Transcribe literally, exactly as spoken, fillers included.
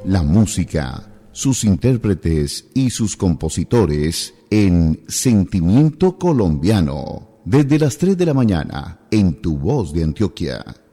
La música, sus intérpretes y sus compositores en Sentimiento Colombiano, desde las tres de la mañana en Tu Voz de Antioquia.